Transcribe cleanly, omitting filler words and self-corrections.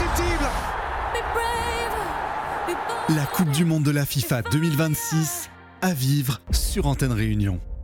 indescriptible. La Coupe du Monde de la FIFA 2026 à vivre sur Antenne Réunion.